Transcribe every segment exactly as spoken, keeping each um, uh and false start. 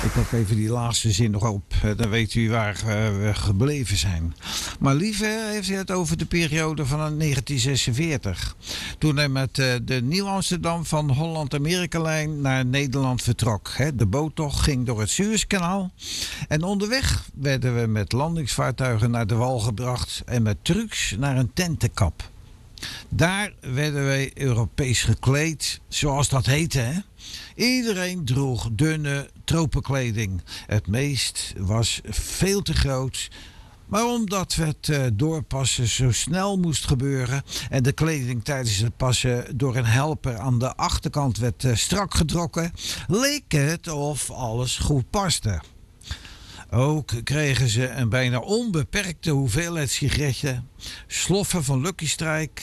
Ik pak even die laatste zin nog op. eh, Dan weet u waar eh, we gebleven zijn. Maar Lieve heeft het over de periode van negentien zesenveertig. Toen hij met eh, de Nieuw-Amsterdam van Holland-Amerika-lijn naar Nederland vertrok. Hè. De boottocht ging door het Suezkanaal. En onderweg werden we met landingsvaartuigen naar de wal gebracht. En met trucks naar een tentenkap. Daar werden wij Europees gekleed, zoals dat heette. Hè? Iedereen droeg dunne tropenkleding. Het meest was veel te groot. Maar omdat het uh, doorpassen zo snel moest gebeuren en de kleding tijdens het passen door een helper aan de achterkant werd uh, strak getrokken, leek het of alles goed paste. Ook kregen ze een bijna onbeperkte hoeveelheid sigaretten, sloffen van Lucky Strike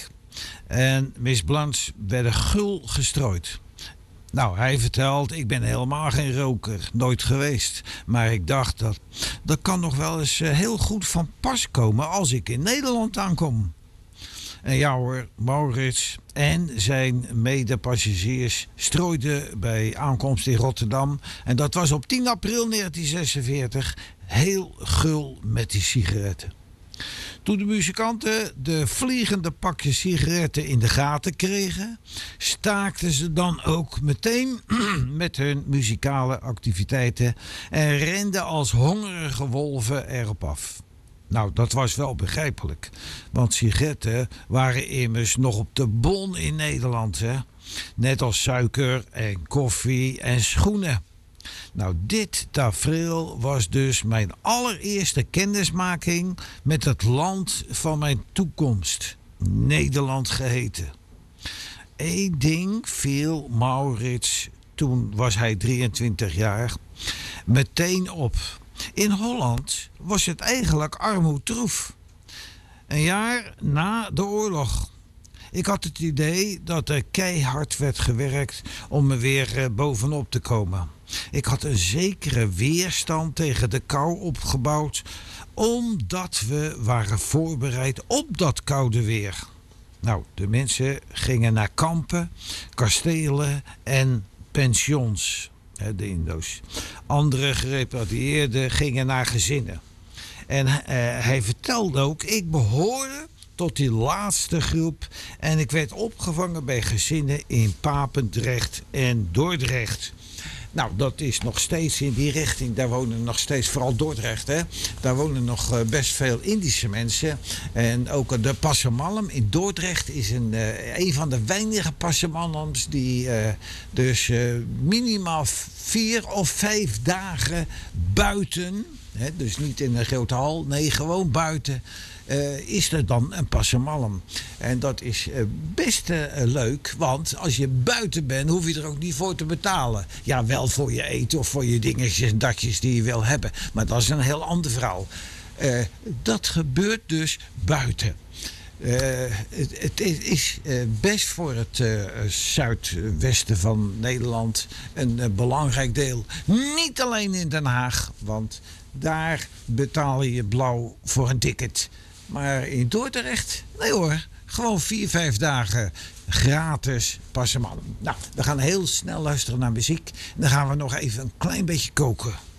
en Miss Blanche werden gul gestrooid. Nou, hij vertelt, ik ben helemaal geen roker, nooit geweest. Maar ik dacht, dat, dat kan nog wel eens heel goed van pas komen als ik in Nederland aankom. En ja hoor, Maurits en zijn medepassagiers strooiden bij aankomst in Rotterdam. En dat was op tien april negentien zesenveertig heel gul met die sigaretten. Toen de muzikanten de vliegende pakjes sigaretten in de gaten kregen, staakten ze dan ook meteen met hun muzikale activiteiten en renden als hongerige wolven erop af. Nou, dat was wel begrijpelijk, want sigaretten waren immers nog op de bon in Nederland, hè? Net als suiker en koffie en schoenen. Nou, dit tafereel was dus mijn allereerste kennismaking met het land van mijn toekomst, Nederland geheten. Eén ding viel Maurits, toen was hij drieëntwintig jaar, meteen op. In Holland was het eigenlijk armoedtroef. Een jaar na de oorlog. Ik had het idee dat er keihard werd gewerkt om er weer bovenop te komen. Ik had een zekere weerstand tegen de kou opgebouwd, omdat we waren voorbereid op dat koude weer. Nou, de mensen gingen naar kampen, kastelen en pensions, de Indo's. Andere gerepatrieerden gingen naar gezinnen. En uh, hij vertelde ook, ik behoorde tot die laatste groep en ik werd opgevangen bij gezinnen in Papendrecht en Dordrecht. Nou, dat is nog steeds in die richting. Daar wonen nog steeds, vooral Dordrecht, hè. Daar wonen nog best veel Indische mensen. En ook de Passamalm in Dordrecht is een, uh, een van de weinige Passamalms die uh, dus uh, minimaal vier of vijf dagen buiten, hè, dus niet in een grote hal, nee, gewoon buiten, Uh, is er dan een passamalm. En dat is uh, best uh, leuk, want als je buiten bent, hoef je er ook niet voor te betalen. Ja, wel voor je eten of voor je dingetjes en datjes die je wil hebben. Maar dat is een heel ander verhaal. Uh, dat gebeurt dus buiten. Uh, het, het is uh, best voor het uh, zuidwesten van Nederland een uh, belangrijk deel. Niet alleen in Den Haag, want daar betaal je blauw voor een ticket. Maar in Dordrecht, nee hoor, gewoon vier, vijf dagen gratis Passamalm. Nou, we gaan heel snel luisteren naar muziek. En dan gaan we nog even een klein beetje koken.